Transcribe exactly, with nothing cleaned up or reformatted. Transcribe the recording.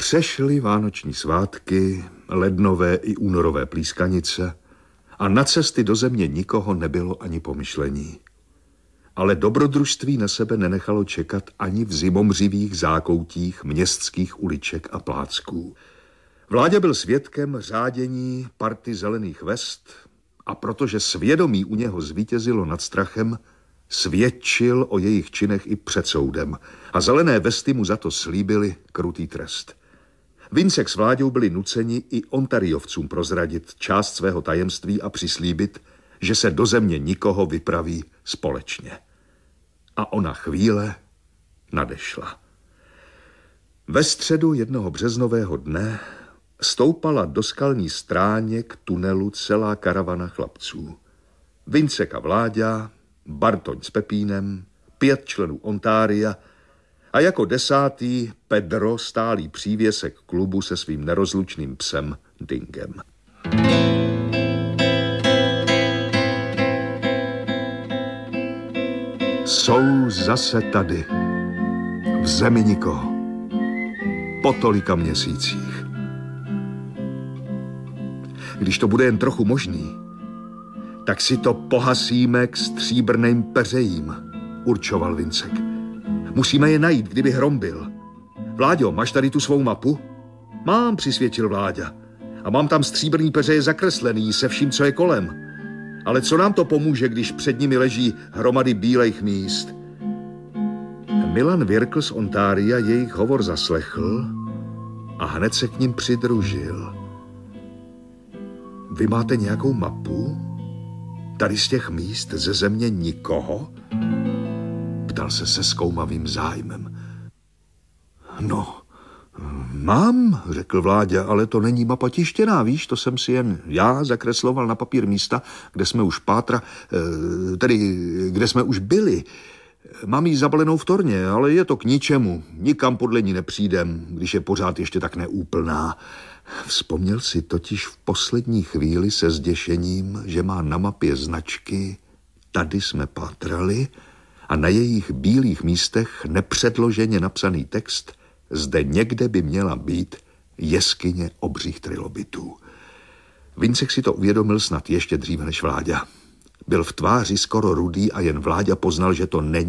Přešly vánoční svátky, lednové i únorové plískanice a na cesty do země nikoho nebylo ani pomyšlení. Ale dobrodružství na sebe nenechalo čekat ani v zimomřivých zákoutích městských uliček a plácků. Vláďa byl svědkem řádění party zelených vest a protože svědomí u něho zvítězilo nad strachem, svědčil o jejich činech i před soudem a zelené vesty mu za to slíbili krutý trest. Vincek s Vláďou byli nuceni i Ontariovcům prozradit část svého tajemství a přislíbit, že se do země nikoho vypraví společně. A ona chvíle nadešla. Ve středu jednoho březnového dne stoupala do skalní stráněk tunelu celá karavana chlapců. Vincek a Vláďa, Bartoň s Pepínem, pět členů Ontária a jako desátý Pedro, stálý přívěsek klubu se svým nerozlučným psem Dingem. Jsou zase tady, v zemi nikoho, po tolika měsících. Když to bude jen trochu možný, tak si to pohasíme k stříbrným peřejím, určoval Vincek. Musíme je najít, kdyby hrom byl. Vláďo, máš tady tu svou mapu? Mám, přisvědčil Vláďa. A mám tam stříbrný peřeje zakreslený se vším, co je kolem. Ale co nám to pomůže, když před nimi leží hromady bílejch míst? Milan Virkl z Ontária jejich hovor zaslechl a hned se k ním přidružil. Vy máte nějakou mapu? Tady z těch míst ze země nikoho? Ptal se se zkoumavým zájmem. No, mám, řekl Vláďa, ale to není mapa tištěná, víš, to jsem si jen já zakresloval na papír místa, kde jsme už pátra, tedy kde jsme už byli. Mám ji zabalenou v torně, ale je to k ničemu. Nikam podle ní nepřijdem, když je pořád ještě tak neúplná. Vzpomněl si totiž v poslední chvíli se zděšením, že má na mapě značky Tady jsme pátrali a na jejich bílých místech nepředloženě napsaný text Zde někde by měla být jeskyně obřích trilobitů. Vincek si to uvědomil snad ještě dříve než Vláďa. Byl v tváři skoro rudý a jen Vláďa poznal, že to není